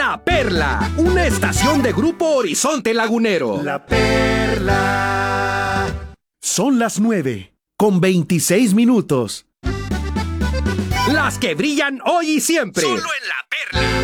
La Perla, una estación de Grupo Horizonte Lagunero. La Perla. Son las 9:26. Las que brillan hoy y siempre. Solo en La Perla.